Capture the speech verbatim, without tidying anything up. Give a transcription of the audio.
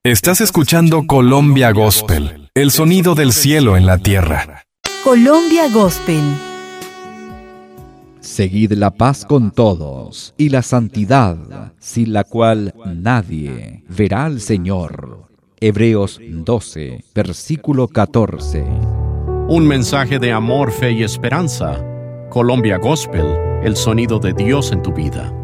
Estás escuchando Colombia Gospel, el sonido del cielo en la tierra. Colombia Gospel. Seguid la paz con todos y la santidad, sin la cual nadie verá al Señor. Hebreos doce, versículo catorce. Un mensaje de amor, fe y esperanza. Colombia Gospel, el sonido de Dios en tu vida.